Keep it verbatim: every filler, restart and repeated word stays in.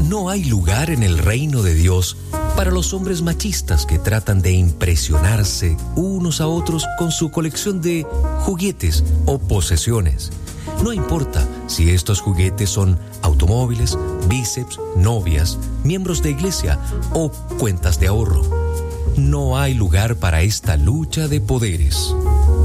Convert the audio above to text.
No hay lugar en el reino de Dios para los hombres machistas que tratan de impresionarse unos a otros con su colección de juguetes o posesiones. No importa si estos juguetes son automóviles, bíceps, novias, miembros de iglesia o cuentas de ahorro. No hay lugar para esta lucha de poderes.